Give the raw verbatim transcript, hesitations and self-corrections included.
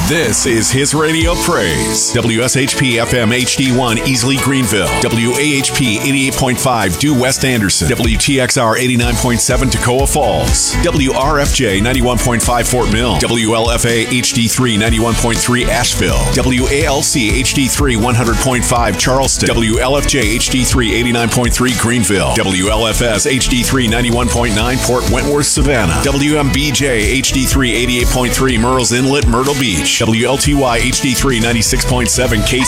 This is His Radio Praise. W S H P F M H D one Easley Greenville. W A H P eighty-eight point five Due West Anderson. W T X R eighty-nine point seven Toccoa Falls. W R F J ninety-one point five Fort Mill. W L F A H D three ninety-one point three Asheville. W A L C H D three one hundred point five Charleston. W L F J H D three eighty-nine point three Greenville. W L F S H D three ninety-one point nine Port Wentworth Savannah. W M B J H D three eighty-eight point three Murrells Inlet Myrtle Beach. W L T Y H D three ninety-six point seven K